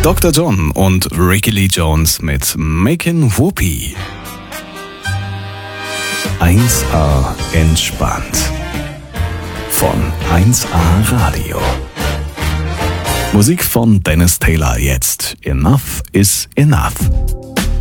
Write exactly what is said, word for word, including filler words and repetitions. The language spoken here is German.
Doktor John und Ricky Lee Jones mit Makin' Whoopie. eins A entspannt. Von eins A Radio. Musik von Dennis Taylor jetzt. Enough is enough.